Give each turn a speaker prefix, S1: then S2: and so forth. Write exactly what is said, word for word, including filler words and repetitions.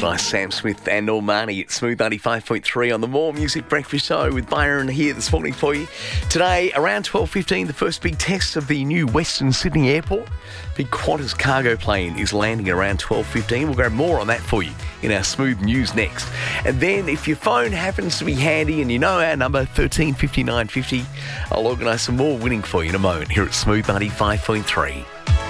S1: nice. Sam Smith and Normani at Smooth ninety-five point three on the More Music Breakfast Show with Byron here this morning for you. Today, around twelve fifteen, the first big test of the new Western Sydney Airport. Big Qantas cargo plane is landing around twelve fifteen. We'll grab more on that for you in our Smooth News next. And then, if your phone happens to be handy and you know our number, thirteen fifty-nine fifty, I'll organise some more winning for you in a moment here at Smooth ninety-five point three.